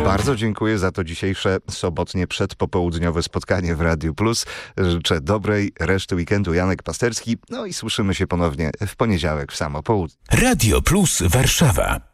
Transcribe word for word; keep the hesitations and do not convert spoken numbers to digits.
Bardzo dziękuję za to dzisiejsze sobotnie przedpopołudniowe spotkanie w Radiu Plus. Życzę dobrej reszty weekendu. Janek Pasterski. No i słyszymy się ponownie w poniedziałek w samo południe. Radio Plus Warszawa.